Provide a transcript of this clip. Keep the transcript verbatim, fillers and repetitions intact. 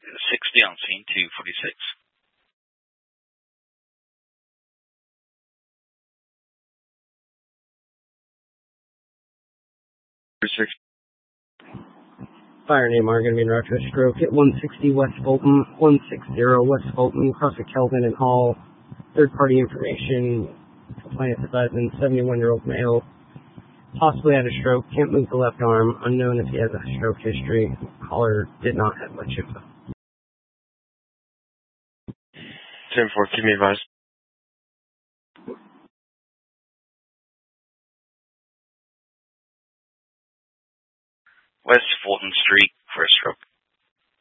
sixty on scene, two forty-six. Research. Fire name are going to be in route to a stroke at one sixty West Fulton, one sixty West Fulton, across the Kelvin and Hall. Third party information, complainant advising seventy-one-year-old male, possibly had a stroke, can't move the left arm, unknown if he has a stroke history. Caller did not have much info. ten four, keep me advised. West Fulton Street for a stroke.